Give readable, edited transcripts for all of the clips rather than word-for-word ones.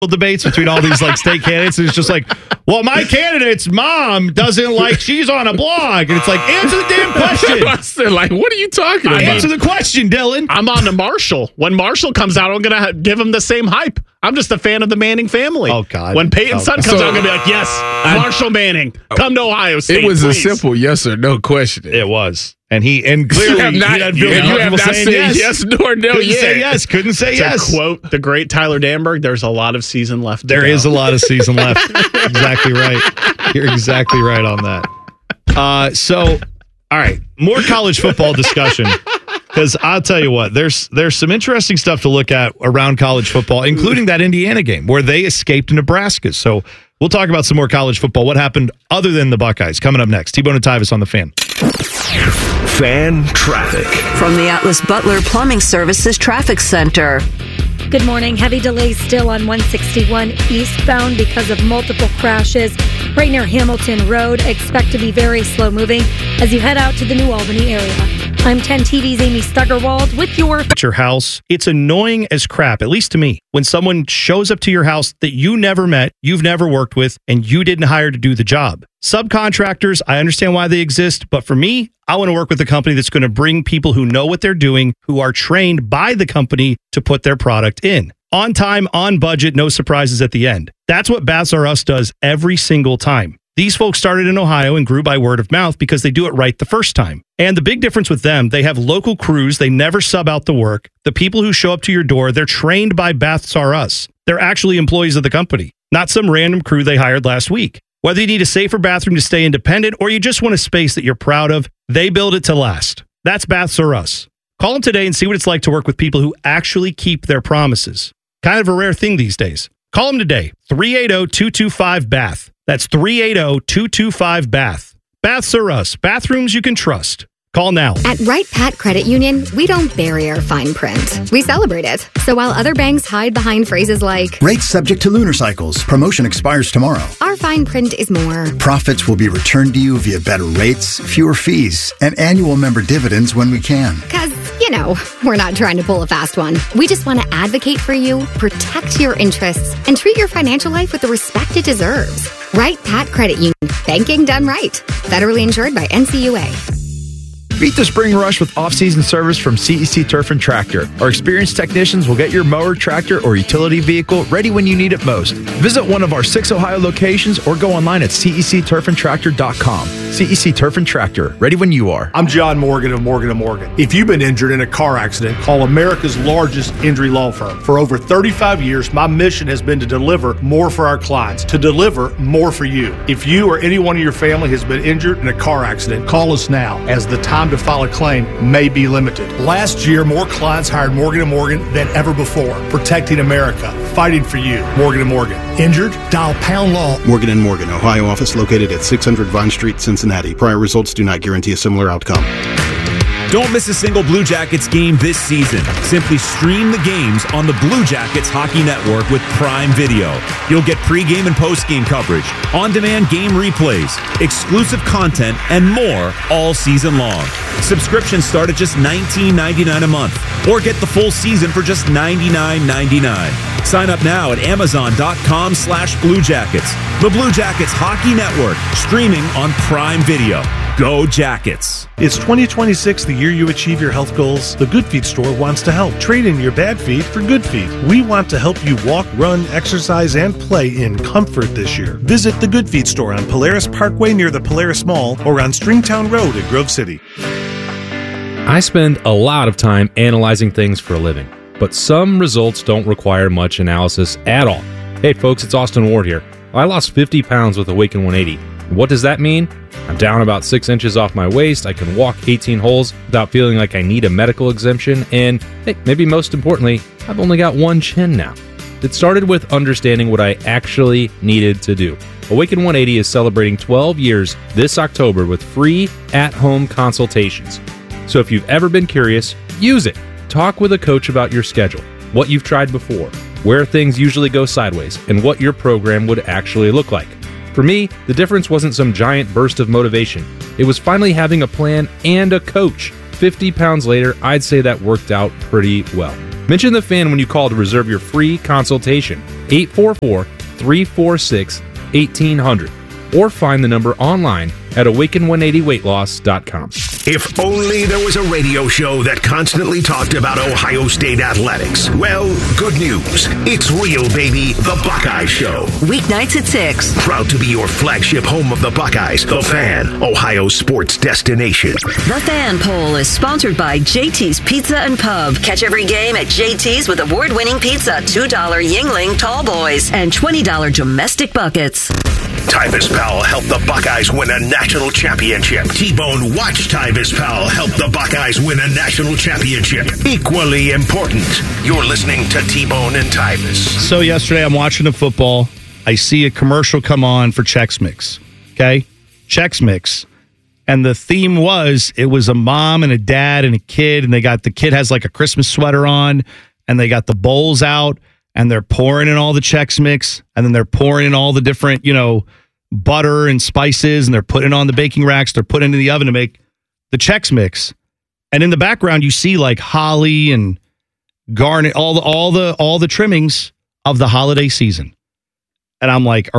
debates between all these like state candidates, and it's just like, well, my candidate's mom doesn't like she's on a blog, and it's like, answer the damn question. Like, what are you talking about? Answer the question, Dylan. I'm on to Marshall. When Marshall comes out, I'm gonna give him the same hype. I'm just a fan of the Manning family. Oh God! When Peyton's son comes out, I'm gonna be like, yes, Marshall Manning, come to Ohio State. It was please. a simple yes or no question. It was, and clearly you have not said yes nor no. Couldn't say yes. Couldn't say yes. To quote the great Tyler Danberg, "There's a lot of season left." There is a lot of season left. Exactly right. You're exactly right on that. So, all right, more college football discussion. Because I'll tell you what, there's some interesting stuff to look at around college football, including that Indiana game where they escaped Nebraska. So we'll talk about some more college football. What happened other than the Buckeyes? Coming up next. T-Bone and Tyvis on the Fan. Fan traffic from the Atlas Butler Plumbing Services Traffic Center. Good morning. Heavy delays still on 161 eastbound because of multiple crashes right near Hamilton Road. Expect to be very slow moving as you head out to the New Albany area. I'm 10 TV's Amy Stuggerwald with your house. It's annoying as crap, at least to me, when someone shows up to your house that you never met, you've never worked with, and you didn't hire to do the job. Subcontractors, I understand why they exist, but for me, I want to work with a company that's going to bring people who know what they're doing, who are trained by the company to put their product in. On time, on budget, no surprises at the end. That's what Baths R Us does every single time. These folks started in Ohio and grew by word of mouth because they do it right the first time. And the big difference with them, they have local crews. They never sub out the work. The people who show up to your door, they're trained by Baths R Us. They're actually employees of the company, not some random crew they hired last week. Whether you need a safer bathroom to stay independent or you just want a space that you're proud of, they build it to last. That's Baths R Us. Call them today and see what it's like to work with people who actually keep their promises. Kind of a rare thing these days. Call them today, 380-225-BATH. That's 380-225-BATH. Baths R Us. Bathrooms you can trust. Call now. At Wright Pat Credit Union, we don't bury our fine print. We celebrate it. So while other banks hide behind phrases like, rates subject to lunar cycles, promotion expires tomorrow, our fine print is more, profits will be returned to you via better rates, fewer fees, and annual member dividends when we can. Because, we're not trying to pull a fast one. We just want to advocate for you, protect your interests, and treat your financial life with the respect it deserves. Wright Pat Credit Union. Banking done right. Federally insured by NCUA. Beat the spring rush with off-season service from CEC Turf and Tractor. Our experienced technicians will get your mower, tractor, or utility vehicle ready when you need it most. Visit one of our 6 Ohio locations or go online at cecturfandtractor.com. CEC Turf and Tractor, ready when you are. I'm John Morgan of Morgan & Morgan. If you've been injured in a car accident, call America's largest injury law firm. For over 35 years, my mission has been to deliver more for our clients, to deliver more for you. If you or anyone in your family has been injured in a car accident, call us now, as the time to file a claim may be limited. Last year, more clients hired Morgan & Morgan than ever before, protecting America, fighting for you. Morgan & Morgan. Injured? Dial pound law. Morgan & Morgan, Ohio office located at 600 Vine Street, Cincinnati. Prior results do not guarantee a similar outcome. Don't miss a single Blue Jackets game this season. Simply stream the games on the Blue Jackets Hockey Network with Prime Video. You'll get pregame and postgame coverage, on-demand game replays, exclusive content, and more all season long. Subscriptions start at just $19.99 a month, or get the full season for just $99.99. Sign up now at Amazon.com/Blue Jackets. The Blue Jackets Hockey Network, streaming on Prime Video. Go Jackets. It's 2026, the year you achieve your health goals. The Good Feet store wants to help. Trade in your bad feet for good feet. We want to help you walk, run, exercise, and play in comfort this year. Visit the Good Feet store on Polaris Parkway near the Polaris Mall or on Stringtown Road in Grove City. I spend a lot of time analyzing things for a living, but some results don't require much analysis at all. Hey folks, it's Austin Ward here. I lost 50 pounds with Awaken 180. What does that mean? I'm down about 6 inches off my waist, I can walk 18 holes without feeling like I need a medical exemption, and hey, maybe most importantly, I've only got one chin now. It started with understanding what I actually needed to do. Awaken 180 is celebrating 12 years this October with free at-home consultations. So if you've ever been curious, use it. Talk with a coach about your schedule, what you've tried before, where things usually go sideways, and what your program would actually look like. For me, the difference wasn't some giant burst of motivation. It was finally having a plan and a coach. 50 pounds later, I'd say that worked out pretty well. Mention the Fan when you call to reserve your free consultation. 844-346-1800. Or find the number online at awaken180weightloss.com. If only there was a radio show that constantly talked about Ohio State athletics. Well, good news. It's real, baby. The Buckeye Show. Weeknights at 6. Proud to be your flagship home of the Buckeyes. The Fan, Ohio sports destination. The Fan Poll is sponsored by JT's Pizza and Pub. Catch every game at JT's with award-winning pizza, $2 Yingling Tall Boys, and $20 domestic buckets. Tyvis Powell helped the Buckeyes win a national championship. T-Bone watched Tyvis Powell help the Buckeyes win a national championship. Equally important, you're listening to T-Bone and Tyvis. So yesterday I'm watching the football. I see a commercial come on for Chex Mix. Okay? Chex Mix. And the theme was, it was a mom and a dad and a kid, and the kid has like a Christmas sweater on, and they got the bowls out, and they're pouring in all the Chex Mix, and then they're pouring in all the different, butter and spices, and they're putting on the baking racks, they're putting it in the oven to make the Chex Mix. And in the background, you see like holly and garnet, all the trimmings of the holiday season. And I'm like,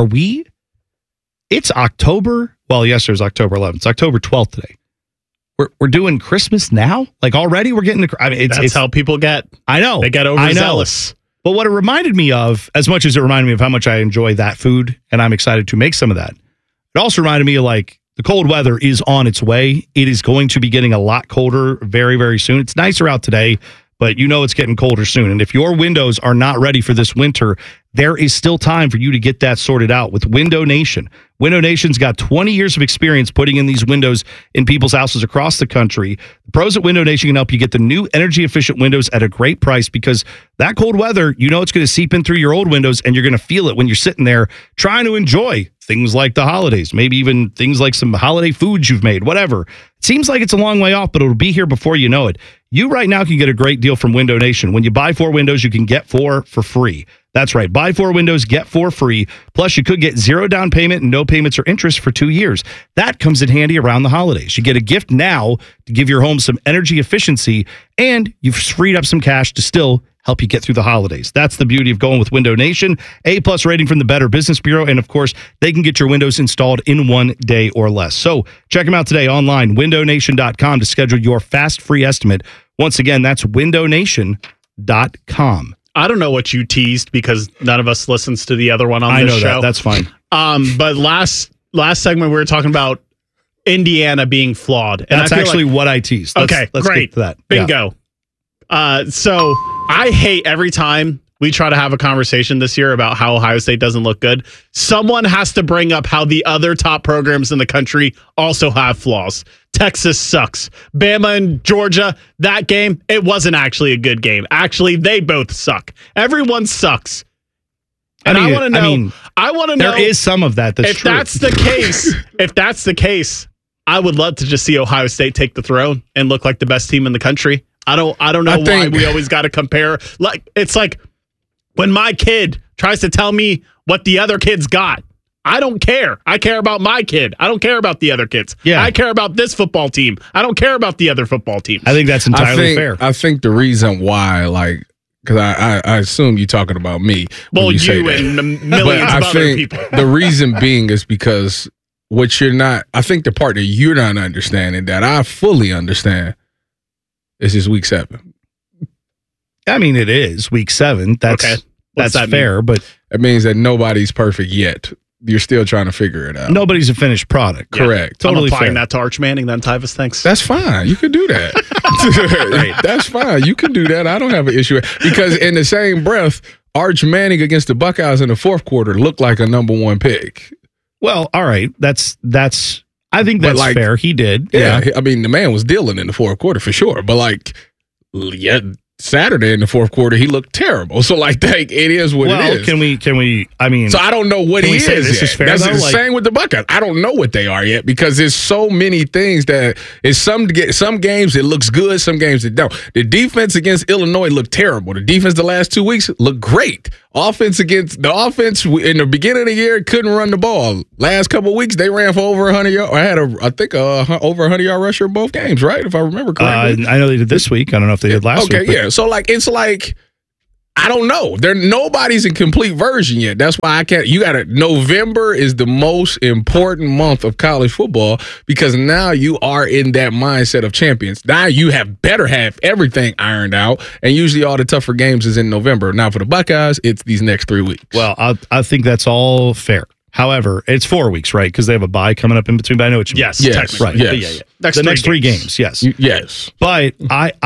it's October. Well, yesterday was October 11th. It's October 12th today. We're doing Christmas now? Like already we're getting it's how people get. I know. They get overzealous. But what it reminded me of, as much as it reminded me of how much I enjoy that food, and I'm excited to make some of that, it also reminded me of like the cold weather is on its way. It is going to be getting a lot colder very, very soon. It's nicer out today, but it's getting colder soon. And if your windows are not ready for this winter, there is still time for you to get that sorted out with Window Nation. Window Nation's got 20 years of experience putting in these windows in people's houses across the country. The pros at Window Nation can help you get the new energy-efficient windows at a great price, because that cold weather, it's going to seep in through your old windows, and you're going to feel it when you're sitting there trying to enjoy things like the holidays, maybe even things like some holiday foods you've made, whatever. It seems like it's a long way off, but it'll be here before you know it. You right now can get a great deal from Window Nation. When you buy 4 windows, you can get 4 for free. That's right. Buy 4 windows, get 4 free. Plus, you could get 0 down payment and no payments or interest for 2 years. That comes in handy around the holidays. You get a gift now to give your home some energy efficiency, and you've freed up some cash to still help you get through the holidays. That's the beauty of going with Window Nation. A+ rating from the Better Business Bureau, and of course, they can get your windows installed in 1 day or less. So check them out today online, windownation.com, to schedule your fast free estimate. Once again, that's windownation.com. I don't know what you teased because none of us listens to the other one on this show. I know that. That's fine. But last segment we were talking about Indiana being flawed. And that's actually what I teased. Let's great. Get to that. Bingo. Yeah. So I hate every time we try to have a conversation this year about how Ohio State doesn't look good. Someone has to bring up how the other top programs in the country also have flaws. Texas sucks. Bama and Georgia, that game, it wasn't actually a good game. Actually, they both suck. Everyone sucks. And I want to know. There is some of that. If that's the case, I would love to just see Ohio State take the throne and look like the best team in the country. I don't know why we always got to compare. It's like when my kid tries to tell me what the other kids got. I don't care. I care about my kid. I don't care about the other kids. Yeah. I care about this football team. I don't care about the other football teams. I think that's entirely fair. I think the reason why, because I assume you're talking about me. Well, you and millions of other people. The reason being is because I think the part that you're not understanding, that I fully understand, is just week 7. I mean, it is week 7. That's that fair, mean? But it means that nobody's perfect yet. You're still trying to figure it out. Nobody's a finished product. Correct. Totally I'm applying fair. that to Arch Manning then, Tyvis. Thanks. That's fine. You can do that. Right. That's fine. You can do that. I don't have an issue. Because in the same breath, Arch Manning against the Buckeyes in the fourth quarter looked like a number 1 pick. Well, all right. I think that's fair. He did. Yeah. I mean, the man was dealing in the fourth quarter for sure. But Saturday in the fourth quarter, he looked terrible. So, like, it is what it is. Can we, I mean. So, I don't know what he is yet. This is fair, That's the same with the Buckeyes. I don't know what they are yet because there's so many things that it's some games it looks good, some games it don't. The defense against Illinois looked terrible. The defense the last 2 weeks looked great. Offense in the beginning of the year couldn't run the ball. Last couple of weeks, they ran for over 100 yards. I had over 100-yard rusher in both games, right? If I remember correctly. I know they did this week. I don't know if they did last week. Okay, yeah. So, it's like, I don't know. Nobody's in complete version yet. That's why I can't. November is the most important month of college football because now you are in that mindset of champions. Now you better have everything ironed out, and usually all the tougher games is in November. Now for the Buckeyes, it's these next 3 weeks. Well, I think that's all fair. However, it's 4 weeks, right? Because they have a bye coming up in between. But I know what you mean. Yes, right. Yes. Yeah. The next 3 games. Yes. Yes. But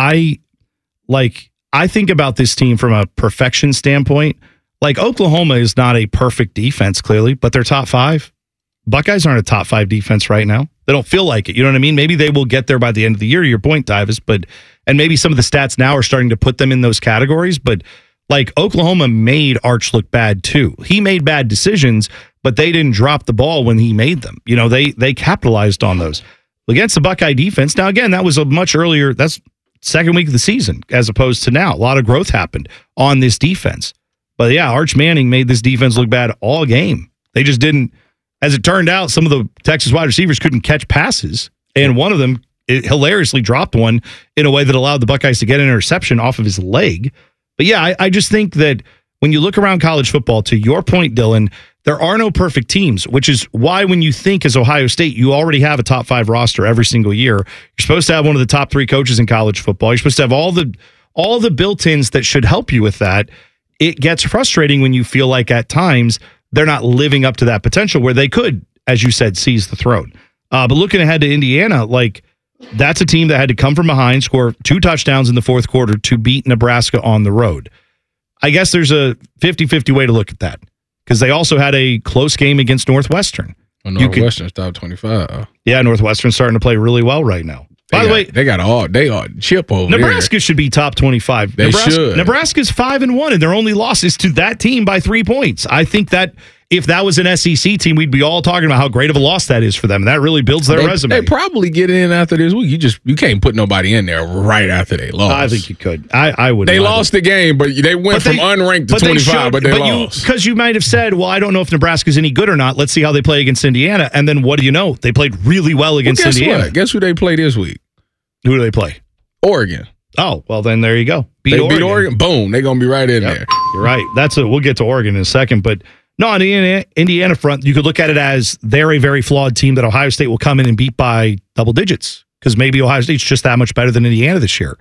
I think about this team from a perfection standpoint. Like, Oklahoma is not a perfect defense, clearly, but they're top 5. Buckeyes aren't a top 5 defense right now. They don't feel like it. You know what I mean? Maybe they will get there by the end of the year, to your point, Davis, and maybe some of the stats now are starting to put them in those categories, but like, Oklahoma made Arch look bad too. He made bad decisions, but they didn't drop the ball when he made them. You know, they capitalized on those. Against the Buckeye defense, now again, that was a much earlier, that's second week of the season as opposed to now. A lot of growth happened on this defense. But yeah, Arch Manning made this defense look bad all game. They just didn't, as it turned out, some of the Texas wide receivers couldn't catch passes. And one of them hilariously dropped one in a way that allowed the Buckeyes to get an interception off of his leg. But yeah, I just think that when you look around college football, to your point, Dylan, there are no perfect teams, which is why when you think as Ohio State, you already have a top 5 roster every single year. You're supposed to have one of the top 3 coaches in college football. You're supposed to have all the built-ins that should help you with that. It gets frustrating when you feel like at times they're not living up to that potential where they could, as you said, seize the throne. But looking ahead to Indiana, like, that's a team that had to come from behind, score 2 touchdowns in the fourth quarter to beat Nebraska on the road. I guess there's a 50-50 way to look at that because they also had a close game against Northwestern. Well, Northwestern's top 25. Yeah, Northwestern's starting to play really well right now. By the way, they are chip over Nebraska there. should be top 25. They should. Nebraska's 5-1, and their only loss is to that team by 3 points. I think that if that was an SEC team, we'd be all talking about how great of a loss that is for them. And that really builds their resume. They probably get in after this week. You can't put nobody in there right after they lost. I think you could. I would. They lost the game, but they went from unranked to 25, but they lost. Because you might have said, well, I don't know if Nebraska's any good or not. Let's see how they play against Indiana. And then what do you know? They played really well against Indiana. What? Guess who they play this week? Who do they play? Oregon. Oh, well, then there you go. Beat Oregon. Boom. They're going to be right in there. You're right. We'll get to Oregon in a second. But no, on the Indiana front, you could look at it as they're a very flawed team that Ohio State will come in and beat by double digits because maybe Ohio State's just that much better than Indiana this year.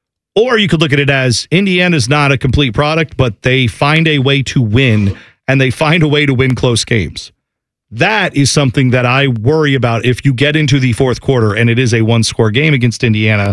Or you could look at it as Indiana's not a complete product, but they find a way to win, and they find a way to win close games. That is something that I worry about if you get into the fourth quarter and it is a 1-score game against Indiana.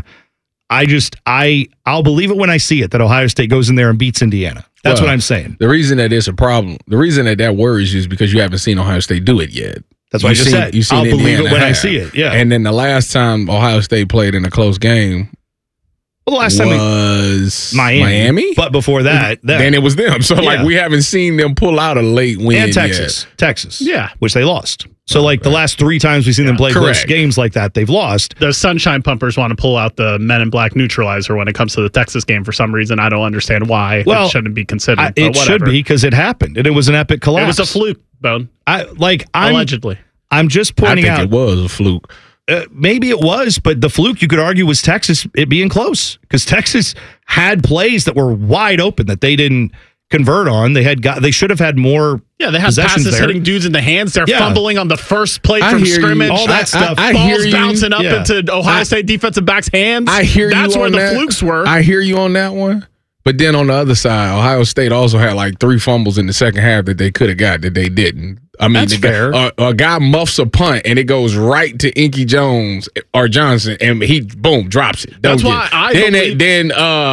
I'll believe it when I see it that Ohio State goes in there and beats Indiana. That's what I'm saying. The reason that it's a problem, the reason that worries you is because you haven't seen Ohio State do it yet. That's what I just said. You've seen I'll believe Indiana it when I see it. Yeah. And then the last time Ohio State played in a close game, the last time was Miami. But before that, then it was them. So we haven't seen them pull out a late win. And Texas, yeah, which they lost. So the last 3 times we've seen them play close games like that, they've lost. The Sunshine Pumpers want to pull out the Men in Black neutralizer when it comes to the Texas game for some reason. I don't understand why it shouldn't be considered. It should be because it happened and it was an epic collapse. It was a fluke, Bone. Allegedly. I'm just pointing out it was a fluke. Maybe it was, but the fluke you could argue was Texas it being close because Texas had plays that were wide open that they didn't convert on. They should have had more. Yeah, they had passes hitting dudes in the hands. They're fumbling on the first play from scrimmage. All that stuff. Balls bouncing up into Ohio State defensive backs' hands. I hear That's you where on the that. flukes were. I hear you on that one. But then on the other side, Ohio State also had 3 fumbles in the second half that they could have got that they didn't. I mean, that's fair. A guy muffs a punt and it goes right to Inky Jones or Johnson, and he drops it. That's why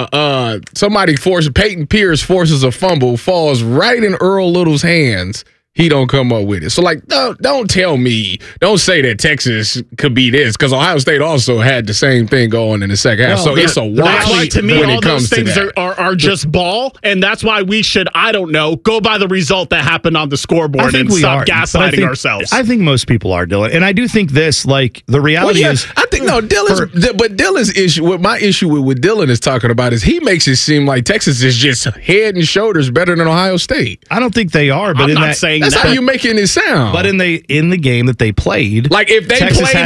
somebody Peyton Pierce forces a fumble, falls right in Earl Little's hands. he don't come up with it. So, like, don't tell me, don't say that Texas could be this, because Ohio State also had the same thing going in the second half. So it's a wash to me, when all it comes those things to that. are just ball, and that's why we should, I don't know, go by the result that happened on the scoreboard and stop gaslighting ourselves. I think most people are, Dylan. And I do think this, like, the reality is... I think, Dylan's issue, what my issue with Dylan is talking about is he makes it seem like Texas is just head and shoulders better than Ohio State. I don't think they are, but I'm not saying that's how you're making it sound. But in the game that they played, like if they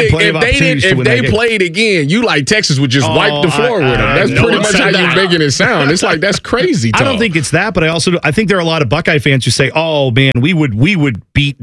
played again, you like Texas would just wipe the floor with them. That's pretty much how you're making it sound. It's like that's crazy talk. I don't think it's that, but I think there are a lot of Buckeye fans who say, "Oh man, we would beat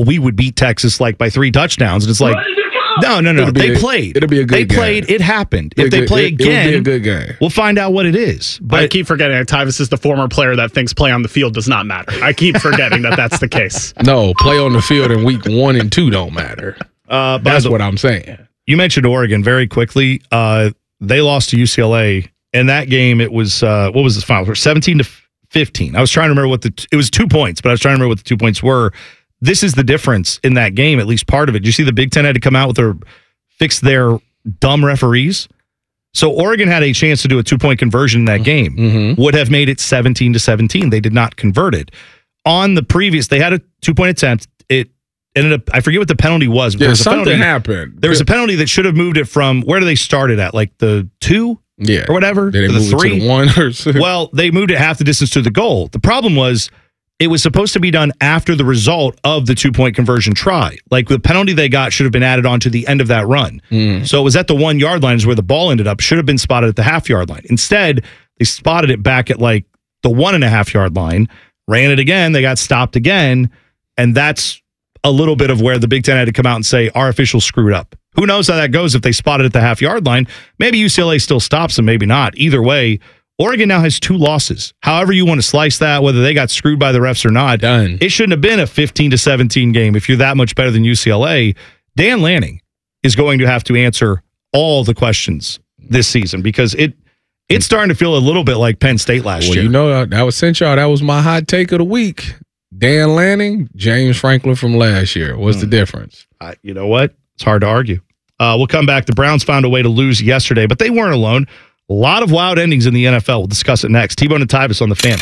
Texas like by 3 touchdowns," and it's like. No. They played. It'll be a good game. They played. It happened. If they play again, it'll be a good game. We'll find out what it is. But I keep forgetting that Tyvis is the former player that thinks play on the field does not matter. I keep forgetting that that's the case. No, play on the field in week 1 and 2 don't matter. That's what I'm saying. You mentioned Oregon very quickly. They lost to UCLA. In that game, it was, what was the final? 17-15. I was trying to remember it was 2 points, but I was trying to remember what the 2 points were. This is the difference in that game, at least part of it. You see the Big Ten had to come out fix their dumb referees. So Oregon had a chance to do a 2-point conversion in that game. Mm-hmm. Would have made it 17-17. They did not convert it. On the previous, they had a 2-point attempt. It ended up, I forget what the penalty was. Yeah, something happened. There was a penalty that should have moved it from, where do they start it at? Like the 2? Yeah. Or whatever? Did they move it to the 1 or 6? Well, they moved it half the distance to the goal. The problem was, it was supposed to be done after the result of the 2-point conversion try. Like the penalty they got should have been added on to the end of that run. So it was at the 1 yard line is where the ball ended up. Should have been spotted at the half yard line. Instead, they spotted it back at like the 1.5 yard line, ran it again. They got stopped again. And that's a little bit of where the Big Ten had to come out and say, our officials screwed up. Who knows how that goes if they spot it at the half yard line? Maybe UCLA still stops them, maybe not. Either way, Oregon now has 2 losses. However you want to slice that, whether they got screwed by the refs or not, done. It shouldn't have been a 15-17 game if you're that much better than UCLA. Dan Lanning is going to have to answer all the questions this season because it's starting to feel a little bit like Penn State last year. You know, that was my hot take of the week. Dan Lanning, James Franklin from last year. What's the difference? You know what? It's hard to argue. We'll come back. The Browns found a way to lose yesterday, but they weren't alone. A lot of wild endings in the NFL. We'll discuss it next. T-Bone and Tyvis on the Fan.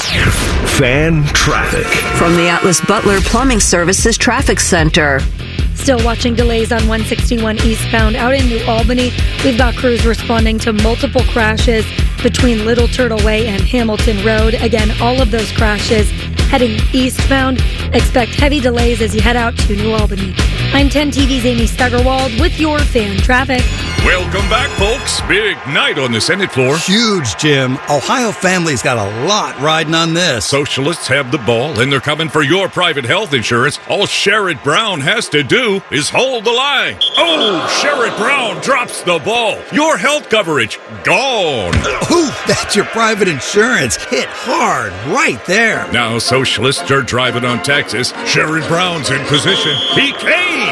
Fan traffic. From the Atlas Butler Plumbing Services Traffic Center. Still watching delays on 161 eastbound out in New Albany. We've got crews responding to multiple crashes between Little Turtle Way and Hamilton Road. Again, all of those crashes heading eastbound. Expect heavy delays as you head out to New Albany. I'm 10 TV's Amy Steigerwald with your fan traffic. Welcome back, folks. Big night on the Senate floor. Huge, Jim. Ohio families got a lot riding on this. Socialists have the ball, and they're coming for your private health insurance. All Sherrod Brown has to do is hold the line. Oh, Sherrod Brown drops the ball. Your health coverage gone. Ooh, that's your private insurance. Hit hard right there. Now socialists are driving on Texas. Sherrod Brown's in position. He caves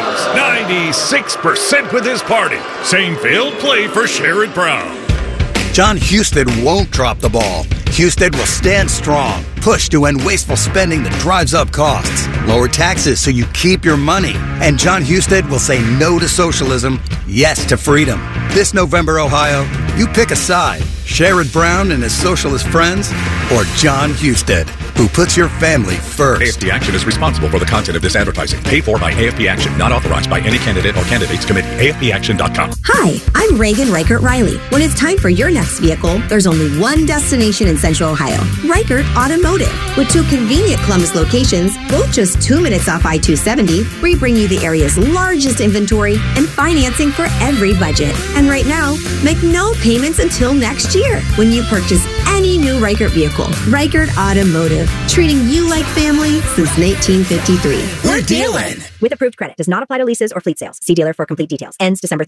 96% with his party. Same failed play for Sherrod Brown. John Husted won't drop the ball. Husted will stand strong, push to end wasteful spending that drives up costs, lower taxes so you keep your money, and John Husted will say no to socialism, yes to freedom. This November, Ohio, you pick a side, Sherrod Brown and his socialist friends, or John Husted, who puts your family first. AFP Action is responsible for the content of this advertising. Paid for by AFP Action, not authorized by any candidate or candidates committee. AFPAction.com. Hi, I'm Reagan Reichert Riley. When it's time for your next vehicle, there's only one destination in Central Ohio, Reichert Automotive. With 2 convenient Columbus locations, both just 2 minutes off I-270, we bring you the area's largest inventory and financing for every budget. And right now, make no payments until next year when you purchase any new Reichert vehicle. Reichert Automotive, treating you like family since 1953. We're dealing. With approved credit. Does not apply to leases or fleet sales. See dealer for complete details. Ends December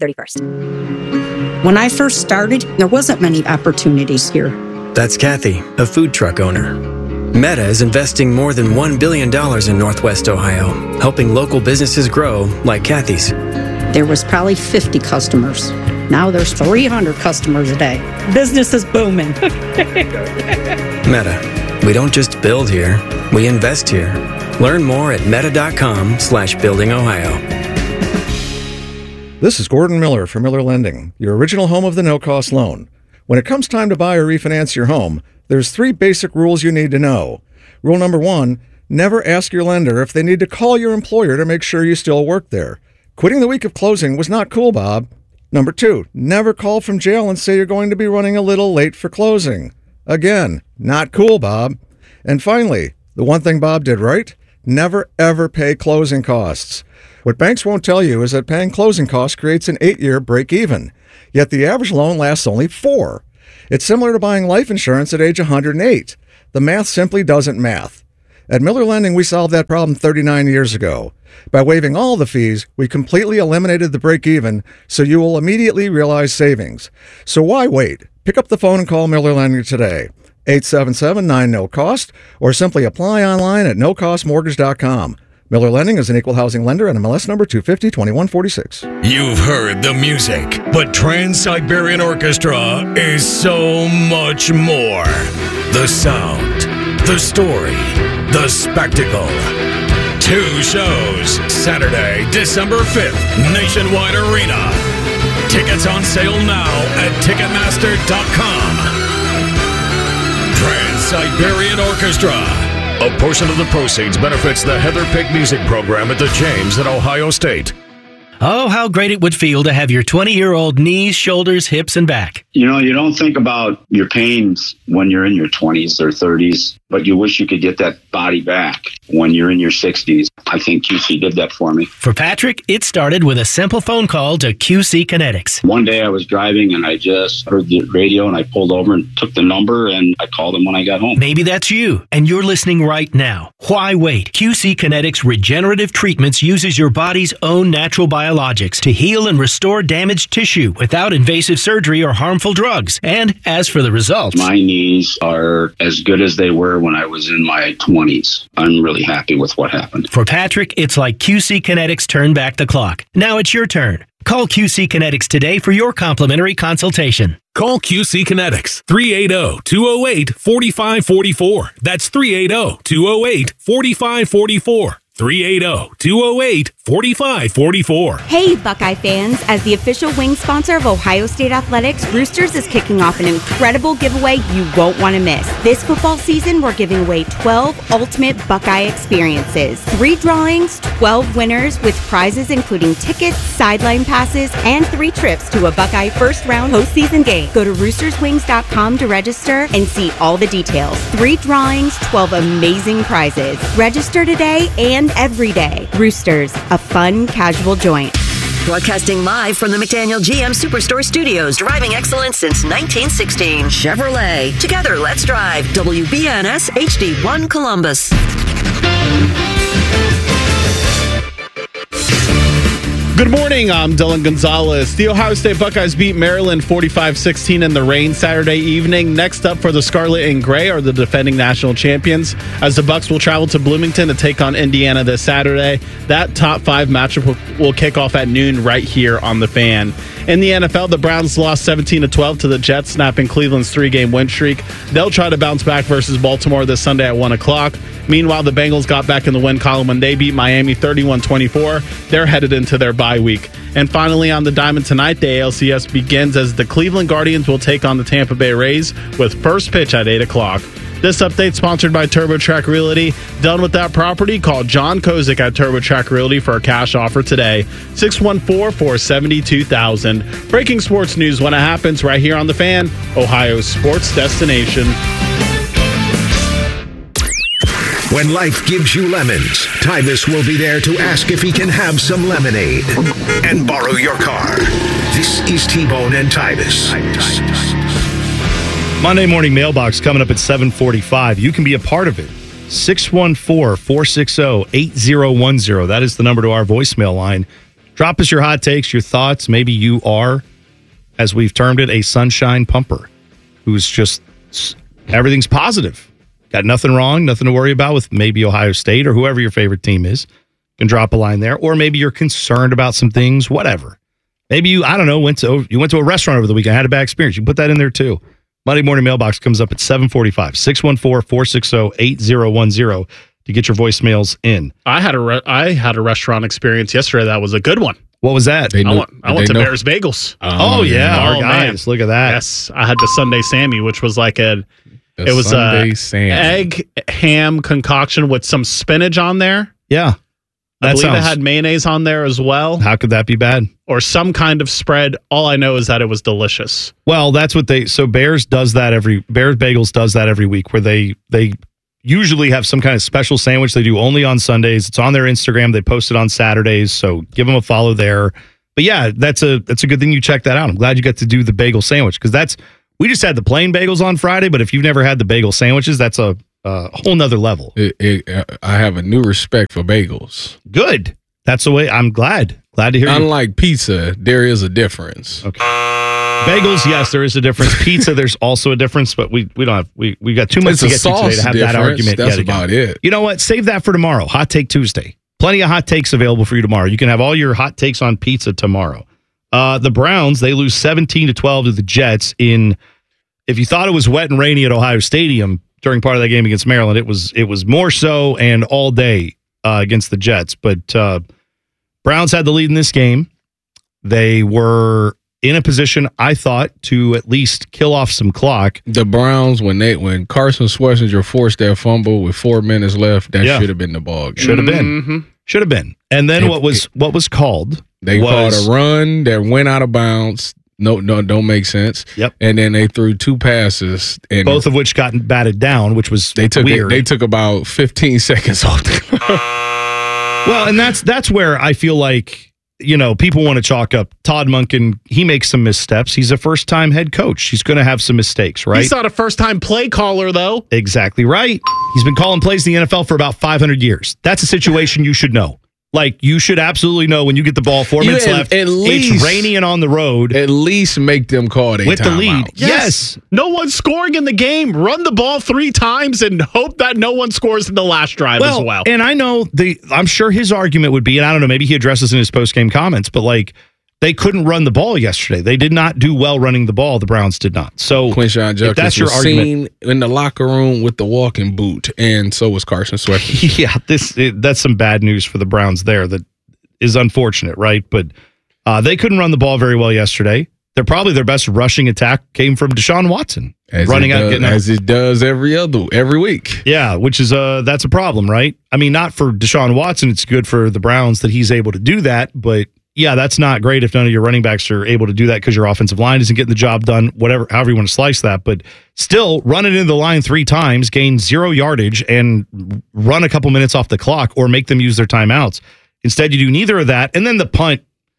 31st. When I first started, there wasn't many opportunities here. That's Kathy, a food truck owner. Meta is investing more than $1 billion in Northwest Ohio, helping local businesses grow like Kathy's. There was probably 50 customers. Now there's 300 customers a day. Business is booming. Meta, we don't just build here, we invest here. Learn more at meta.com/buildingohio. This is Gordon Miller from Miller Lending, your original home of the no-cost loan. When it comes time to buy or refinance your home, there's 3 basic rules you need to know. Rule number 1, never ask your lender if they need to call your employer to make sure you still work there. Quitting the week of closing was not cool, Bob. Number 2, never call from jail and say you're going to be running a little late for closing. Again, not cool, Bob. And finally, the one thing Bob did right, never ever pay closing costs. What banks won't tell you is that paying closing costs creates an 8-year break-even, yet the average loan lasts only 4. It's similar to buying life insurance at age 108. The math simply doesn't math. At Miller Lending, we solved that problem 39 years ago. By waiving all the fees, we completely eliminated the break-even, so you will immediately realize savings. So why wait? Pick up the phone and call Miller Lending today. 877-9-NO-COST, or simply apply online at nocostmortgage.com. Miller Lending is an equal housing lender and MLS number 250-2146. You've heard the music, but Trans-Siberian Orchestra is so much more. The sound, the story, the spectacle. 2 shows, Saturday, December 5th, Nationwide Arena. Tickets on sale now at Ticketmaster.com. Trans-Siberian Orchestra. A portion of the proceeds benefits the Heather Pick Music Program at the James at Ohio State. Oh, how great it would feel to have your 20-year-old knees, shoulders, hips, and back. You know, you don't think about your pains when you're in your 20s or 30s, but you wish you could get that body back when you're in your 60s. I think QC did that for me. For Patrick, it started with a simple phone call to QC Kinetics. One day I was driving and I just heard the radio and I pulled over and took the number and I called them when I got home. Maybe that's you and you're listening right now. Why wait? QC Kinetics Regenerative Treatments uses your body's own natural biologics to heal and restore damaged tissue without invasive surgery or harmful drugs. And as for the results, my knees are as good as they were when I was in my 20s. I'm really happy with what happened. For Patrick, it's like QC Kinetics turned back the clock. Now it's your turn. Call QC Kinetics today for your complimentary consultation. Call QC Kinetics, 380-208-4544. That's 380-208-4544. 380-208-4544. Hey, Buckeye fans. As the official wing sponsor of Ohio State Athletics, Roosters is kicking off an incredible giveaway you won't want to miss. This football season, we're giving away 12 ultimate Buckeye experiences. 3 drawings, 12 winners with prizes including tickets, sideline passes, and 3 trips to a Buckeye first-round postseason game. Go to roosterswings.com to register and see all the details. 3 drawings, 12 amazing prizes. Register today and every day. Roosters, a fun, casual joint. Broadcasting live from the McDaniel GM Superstore Studios, driving excellence since 1916. Chevrolet. Together, let's drive. WBNS HD1 Columbus. Good morning, I'm Dylan Gonzalez. The Ohio State Buckeyes beat Maryland 45-16 in the rain Saturday evening. Next up for the Scarlet and Gray are the defending national champions, as the Bucs will travel to Bloomington to take on Indiana this Saturday. That top 5 matchup will kick off at noon right here on The Fan. In the NFL, the Browns lost 17-12 to the Jets, snapping Cleveland's 3-game win streak. They'll try to bounce back versus Baltimore this Sunday at 1 o'clock. Meanwhile, the Bengals got back in the win column when they beat Miami 31-24. They're headed into their bye week. And finally, on the diamond tonight, the ALCS begins as the Cleveland Guardians will take on the Tampa Bay Rays with first pitch at 8 o'clock. This update sponsored by TurboTrack Realty. Done with that property? Call John Kozik at TurboTrack Realty for a cash offer today. 614-472-2000. Breaking sports news when it happens right here on The Fan, Ohio's sports destination. When life gives you lemons, Tybus will be there to ask if he can have some lemonade and borrow your car. This is T-Bone and Tybus. Monday morning mailbox coming up at 7:45. You can be a part of it. 614-460-8010. That is the number to our voicemail line. Drop us your hot takes, your thoughts. Maybe you are, as we've termed it, a sunshine pumper who's just, everything's positive. Got nothing wrong, nothing to worry about with maybe Ohio State or whoever your favorite team is. You can drop a line there. Or maybe you're concerned about some things, whatever. Maybe you, I don't know, went to a restaurant over the weekend, had a bad experience. You can put that in there too. Monday morning mailbox comes up at 7:45. 614-460-8010. to get your voicemails in. I had a restaurant experience yesterday that was a good one. What was that? I went to Bear's Bagels. Oh yeah, our guys. Look at that. Yes, I had the Sunday Sammy, which was like a Sunday Sammy. Egg ham concoction with some spinach on there. Yeah, I believe it had mayonnaise on there as well. How could that be bad? Or some kind of spread. All I know is that it was delicious. Well, that's what Bears Bagels does that every week, where they usually have some kind of special sandwich they do only on Sundays. It's on their Instagram. They post it on Saturdays, so give them a follow there. But yeah, that's a good thing you check that out. I'm glad you got to do the bagel sandwich, because we just had the plain bagels on Friday, but if you've never had the bagel sandwiches, that's a whole nother level. I have a new respect for bagels. Good. That's the way. I'm glad to hear. Unlike pizza, there is a difference. Okay. Bagels, yes, there is a difference. Pizza, there's also a difference, but we don't have we got too much to get to today to have that argument. That's about it. You know what? Save that for tomorrow. Hot Take Tuesday. Plenty of hot takes available for you tomorrow. You can have all your hot takes on pizza tomorrow. The Browns, they lose 17-12 to the Jets in. If you thought it was wet and rainy at Ohio Stadium during part of that game against Maryland, it was more so and all day against the Jets. But Browns had the lead in this game. They were in a position, I thought, to at least kill off some clock. The Browns, when Carson Schwarzenegger forced that fumble with 4 minutes left, that should have been the ball game. Should have been. Should have been. And then what was called? They called a run that went out of bounds. No, don't make sense. Yep. And then they threw 2 passes, and both of which got batted down, which was weird. They took about 15 seconds off the clock. Well, and that's where I feel like, people want to chalk up Todd Monken. He makes some missteps. He's a first-time head coach. He's going to have some mistakes, right? He's not a first-time play caller, though. Exactly right. He's been calling plays in the NFL for about 500 years. That's a situation you should know. Like, you should absolutely know when you get the ball 4 minutes left, it's rainy and on the road. At least make them call a with the lead. Yes. No one's scoring in the game. Run the ball 3 times and hope that no one scores in the last drive as well. And I know I'm sure his argument would be, and I don't know, maybe he addresses in his post-game comments, but like, they couldn't run the ball yesterday. They did not do well running the ball. The Browns did not. So Quinshon Judkins was seen in the locker room with the walking boot, and so was Carson Schwarzenegger. Yeah, that's some bad news for the Browns there. That is unfortunate, right? But they couldn't run the ball very well yesterday. Their best rushing attack came from Deshaun Watson, as it does every week. Yeah, which is that's a problem, right? I mean, not for Deshaun Watson. It's good for the Browns that he's able to do that, but yeah, that's not great if none of your running backs are able to do that because your offensive line isn't getting the job done, however you want to slice that. But still, run it into the line 3 times, gain 0 yardage, and run a couple minutes off the clock or make them use their timeouts. Instead, you do neither of that. And then the punt,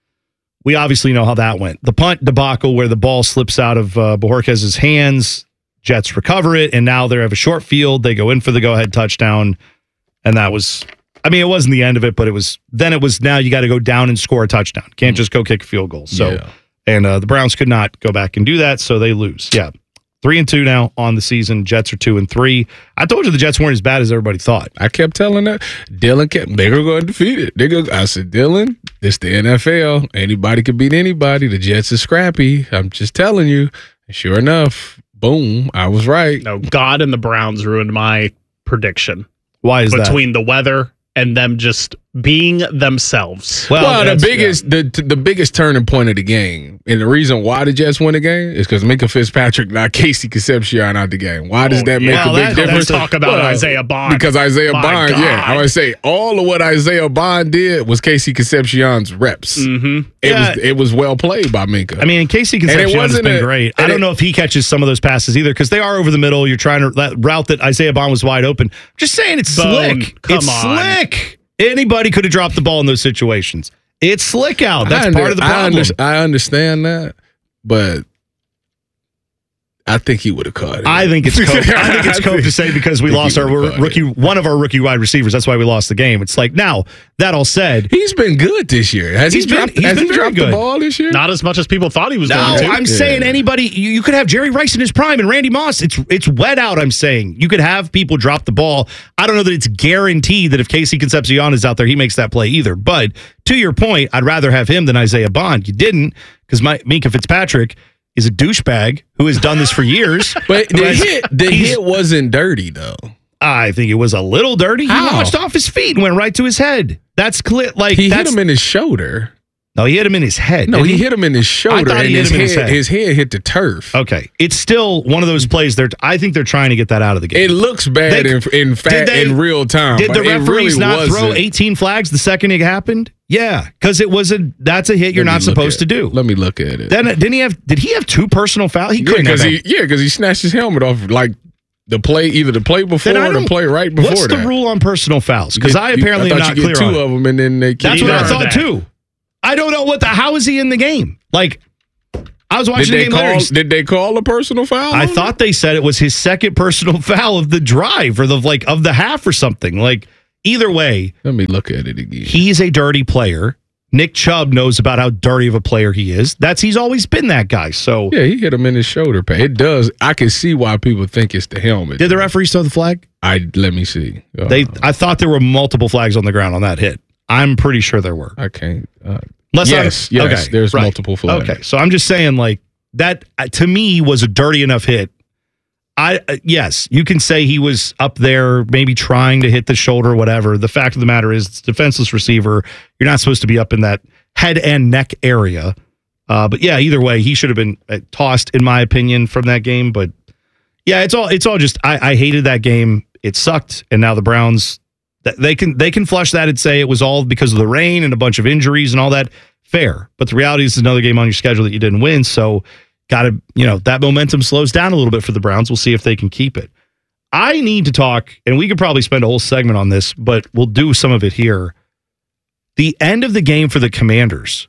we obviously know how that went. The punt debacle where the ball slips out of Bojorquez's hands, Jets recover it, and now they have a short field. They go in for the go-ahead touchdown, and that was... I mean, it wasn't the end of it, but it was now you got to go down and score a touchdown. Can't just go kick a field goal. So, and the Browns could not go back and do that, so they lose. Yeah. 3-2 now on the season. Jets are 2-3. I told you the Jets weren't as bad as everybody thought. I kept telling that. Dylan they're going to go undefeated. I said, Dylan, it's the NFL. Anybody could beat anybody. The Jets are scrappy. I'm just telling you. And sure enough, boom, I was right. No, God and the Browns ruined my prediction. Why is that? Between the weather and them just being themselves. Well, the biggest turning point of the game, and the reason why the Jets win the game is because Minkah Fitzpatrick knocked Casey Concepcion out the game. Why does that make a big difference? Let's talk about Isaiah Bond. Because Isaiah Bond, I would say all of what Isaiah Bond did was Casey Concepcion's reps. Mm-hmm. It was well played by Minkah. I mean, Casey Concepcion has been great. I don't know if he catches some of those passes either because they are over the middle. You're trying to that route that Isaiah Bond was wide open. Just saying, it's slick. It's slick. Anybody could have dropped the ball in those situations. It's slick out. That's part of the problem. I understand that, but I think he would have caught it. I think it's Cope to say because we lost one of our rookie wide receivers. That's why we lost the game. It's like, now, that all said, he's been good this year. Has he dropped the ball this year? Not as much as people thought he was going to. I'm saying anybody, you could have Jerry Rice in his prime and Randy Moss. It's wet out, I'm saying. You could have people drop the ball. I don't know that it's guaranteed that if Casey Concepcion is out there, he makes that play either. But to your point, I'd rather have him than Isaiah Bond. You didn't because Minkah Fitzpatrick is a douchebag who has done this for years. But the hit wasn't dirty, though. I think it was a little dirty. He How? launched off his feet and went right to his head. That's clear. Like he hit him in his shoulder. No, he hit him in his head. No, he hit him in his shoulder. I thought he and hit him in his head. His head hit the turf. Okay, it's still one of those plays. I think they're trying to get that out of the game. It looks bad in real time. Did the but referees it really not throw wasn't. 18 flags the second it happened? Yeah, because that's a hit you're not supposed to do. Let me look at it. Then did he have 2 personal fouls? He couldn't have. Because he snatched his helmet off like either the play before or the play right before What's that. the rule on personal fouls? Because I apparently am not you clear get 2 on it. of them and then they That's what I thought too. I don't know how is he in the game? Like, I was watching the game later. Did they call a personal foul? I thought they said it was his second personal foul of the drive or of the half or something. Like, either way. Let me look at it again. He's a dirty player. Nick Chubb knows about how dirty of a player he is. He's always been that guy. So yeah, he hit him in his shoulder pad. It does. I can see why people think it's the helmet. Did the referees throw the flag? Let me see. I thought there were multiple flags on the ground on that hit. I'm pretty sure there were. I can't. Yes, okay, there's multiple flags. Okay, so I'm just saying, like, that to me was a dirty enough hit. Yes, you can say he was up there, maybe trying to hit the shoulder or whatever. The fact of the matter is, it's a defenseless receiver. You're not supposed to be up in that head and neck area. But yeah, either way, he should have been tossed, in my opinion, from that game. But yeah, it's all just I hated that game. It sucked, and now the Browns. They can flush that and say it was all because of the rain and a bunch of injuries and all that. Fair. But the reality is it's another game on your schedule that you didn't win. So that momentum slows down a little bit for the Browns. We'll see if they can keep it. I need to talk, and we could probably spend a whole segment on this, but we'll do some of it here. The end of the game for the Commanders.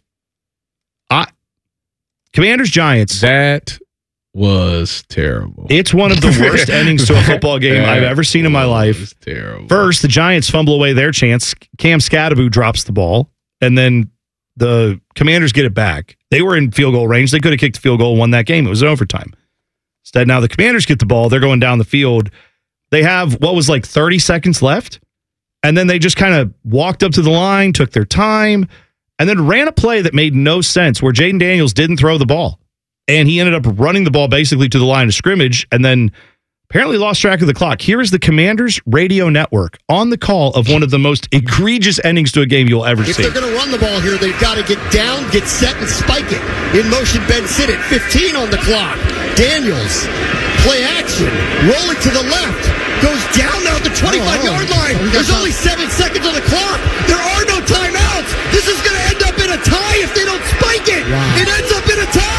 Commanders-Giants. That was terrible. It's one of the worst endings to a football game I've ever seen in my life. It was terrible. First, the Giants fumble away their chance. Cam Scatterbo drops the ball, and then the Commanders get it back. They were in field goal range. They could have kicked the field goal and won that game. It was in overtime. Instead, now the Commanders get the ball. They're going down the field. They have, 30 seconds left? And then they just kind of walked up to the line, took their time, and then ran a play that made no sense where Jaden Daniels didn't throw the ball. And he ended up running the ball basically to the line of scrimmage and then apparently lost track of the clock. Here is the Commanders radio network on the call of one of the most egregious endings to a game you'll ever see. If they're going to run the ball here, they've got to get down, get set, and spike it. In motion, Ben Sinnott, 15 on the clock. Daniels, play action, rolling to the left, goes down now at the 25-yard line. There's only 7 seconds on the clock. There are no timeouts. This is going to end up in a tie if they don't spike it. Wow. It ends up in a tie.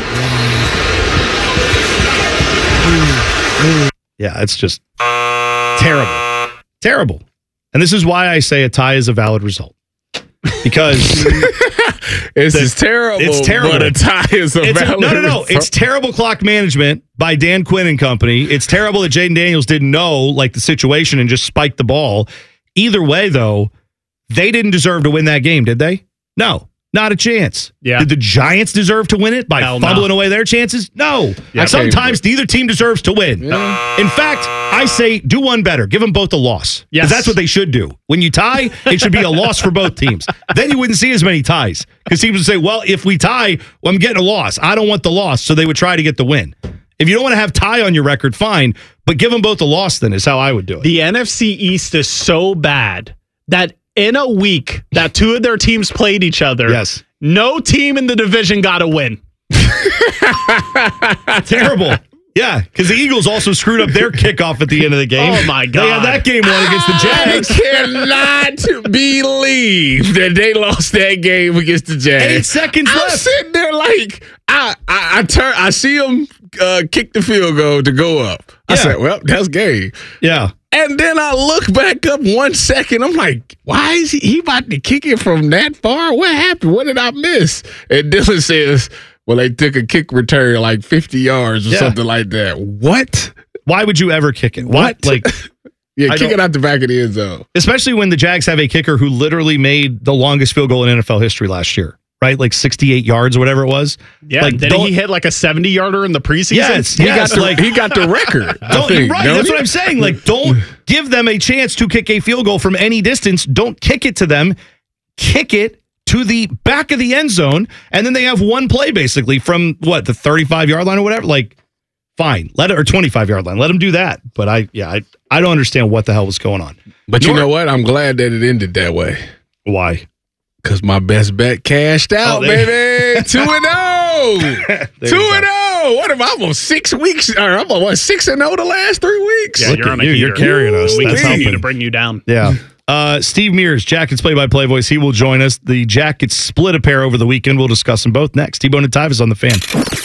Yeah, it's just terrible. Terrible. And this is why I say a tie is a valid result. Because it's terrible. It's terrible. But a tie is a valid No. result. It's terrible clock management by Dan Quinn and company. It's terrible that Jaden Daniels didn't know the situation and just spiked the ball. Either way, though, they didn't deserve to win that game, did they? No. Not a chance. Yeah. Did the Giants deserve to win it by fumbling away their chances? No. Yeah, sometimes neither team deserves to win. Yeah. In fact, I say do one better. Give them both a loss. Yes. Because that's what they should do. When you tie, it should be a loss for both teams. Then you wouldn't see as many ties. Because teams would say, well, if we tie, I'm getting a loss. I don't want the loss. So they would try to get the win. If you don't want to have tie on your record, fine. But give them both a loss then is how I would do it. The NFC East is so bad that in a week that 2 of their teams played each other, yes, no team in the division got a win. Terrible. Yeah, because the Eagles also screwed up their kickoff at the end of the game. Oh, my God. They had that game won against the Jags. I cannot believe that they lost that game against the Jags. 8 seconds I'm left. sitting there like, I see them kick the field goal to go up. I said, well, that's game. Yeah. And then I look back up 1 second. I'm like, why is he about to kick it from that far? What happened? What did I miss? And Dylan says, well, they took a kick return like 50 yards or something like that. What? Why would you ever kick it? What? Kick it out the back of the end zone. Especially when the Jags have a kicker who literally made the longest field goal in NFL history last year. Right? 68 yards or whatever it was. Yeah, did he hit a 70-yarder in the preseason? Yes. He got the record. That's what I'm saying. Don't give them a chance to kick a field goal from any distance. Don't kick it to them. Kick it to the back of the end zone, and then they have one play basically from the 35-yard line or whatever. fine. Let it, or 25-yard line. Let them do that. But I don't understand what the hell was going on. But you know what? I'm glad that it ended that way. Why? Because my best bet cashed out, baby. 2-0. 2-0. What am I? Almost 6 weeks. Or I'm on 6-0 the last 3 weeks. Yeah, you're on a heater. You're carrying us. We That's continue helping to bring you down. Yeah. Steve Mears, Jackets play-by-play voice. He will join us. The Jackets split a pair over the weekend. We'll discuss them both next. T-Bone and Tyvis on the Fan.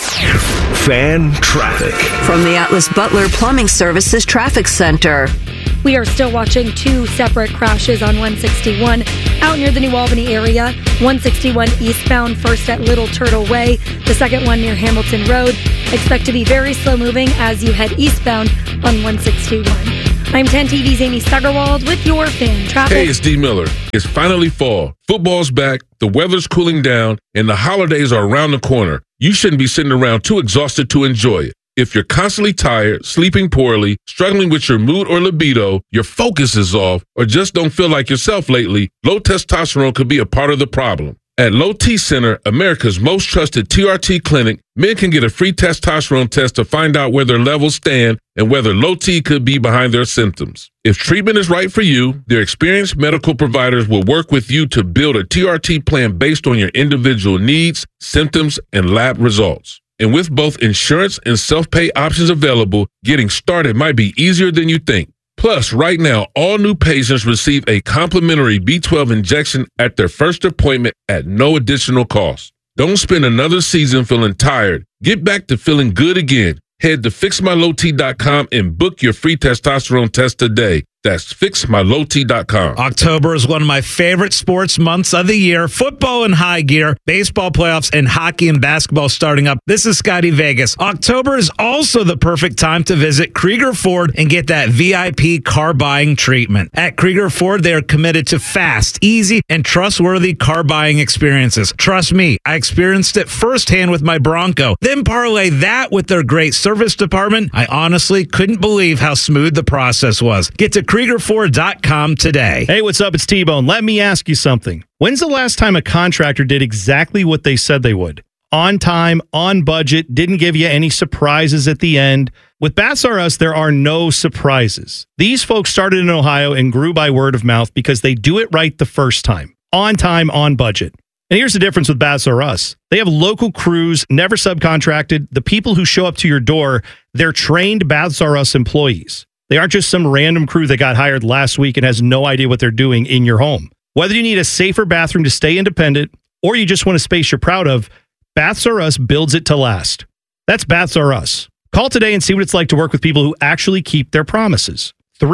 Fan traffic. From the Atlas Butler Plumbing Services Traffic Center. We are still watching two separate crashes on 161 out near the New Albany area. 161 eastbound, first at Little Turtle Way. The second one near Hamilton Road. Expect to be very slow moving as you head eastbound on 161. I'm 10 TV's Amy Steigerwald with your Fan Traffic. Hey, it's D. Miller. It's finally fall. Football's back, the weather's cooling down, and the holidays are around the corner. You shouldn't be sitting around too exhausted to enjoy it. If you're constantly tired, sleeping poorly, struggling with your mood or libido, your focus is off, or just don't feel like yourself lately, low testosterone could be a part of the problem. At Low T Center, America's most trusted TRT clinic, men can get a free testosterone test to find out where their levels stand and whether low T could be behind their symptoms. If treatment is right for you, their experienced medical providers will work with you to build a TRT plan based on your individual needs, symptoms, and lab results. And with both insurance and self-pay options available, getting started might be easier than you think. Plus, right now, all new patients receive a complimentary B12 injection at their first appointment at no additional cost. Don't spend another season feeling tired. Get back to feeling good again. Head to fixmylowt.com and book your free testosterone test today. That's fixmylowt.com. October is one of my favorite sports months of the year. Football in high gear, baseball playoffs, and hockey and basketball starting up. This is Scotty Vegas. October is also the perfect time to visit Krieger Ford and get that VIP car buying treatment. At Krieger Ford, they are committed to fast, easy, and trustworthy car buying experiences. Trust me, I experienced it firsthand with my Bronco. Then parlay that with their great service department. I honestly couldn't believe how smooth the process was. Get to KriegerFord.com today. Hey, what's up? It's T-Bone. Let me ask you something. When's the last time a contractor did exactly what they said they would? On time, on budget, didn't give you any surprises at the end. With Baths R Us, there are no surprises. These folks started in Ohio and grew by word of mouth because they do it right the first time. On time, on budget. And here's the difference with Baths R Us. They have local crews, never subcontracted. The people who show up to your door, they're trained Baths R Us employees. They aren't just some random crew that got hired last week and has no idea what they're doing in your home. Whether you need a safer bathroom to stay independent or you just want a space you're proud of, Baths R Us builds it to last. That's Baths R Us. Call today and see what it's like to work with people who actually keep their promises.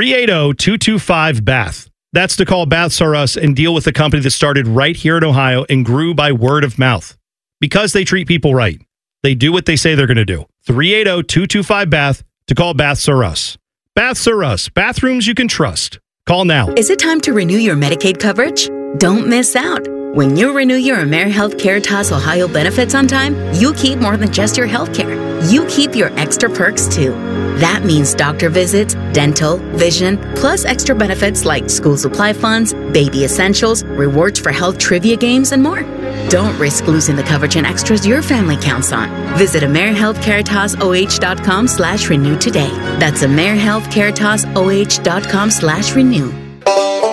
380-225-BATH. That's to call Baths R Us and deal with a company that started right here in Ohio and grew by word of mouth. Because they treat people right. They do what they say they're going to do. 380-225-BATH to call Baths R Us. Baths R Us. Bathrooms you can trust. Call now. Is it time to renew your Medicaid coverage? Don't miss out. When you renew your AmeriHealth Caritas Ohio benefits on time, you keep more than just your health care. You keep your extra perks too. That means doctor visits, dental, vision, plus extra benefits like school supply funds, baby essentials, rewards for health trivia games, and more. Don't risk losing the coverage and extras your family counts on. Visit AmeriHealthCaritasOH.com/renew today. That's AmeriHealthCaritasOH.com/renew.